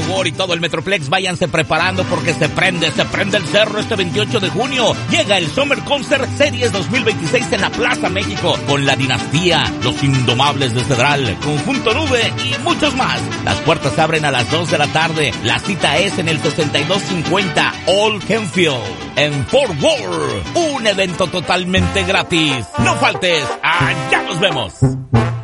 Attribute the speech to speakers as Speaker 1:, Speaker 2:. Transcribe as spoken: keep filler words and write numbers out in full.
Speaker 1: World y todo el Metroplex, váyanse preparando porque se prende, se prende el cerro este veintiocho de junio. Llega el Summer Concert Series dos mil veintiséis en la Plaza México con La Dinastía, Los Indomables de Cedral, Conjunto Nube y muchos más. Las puertas se abren a las dos de la tarde. La cita es en el sesenta y dos cincuenta Old Kenfield en Fort Worth. Un evento totalmente gratis. No faltes. Allá nos vemos.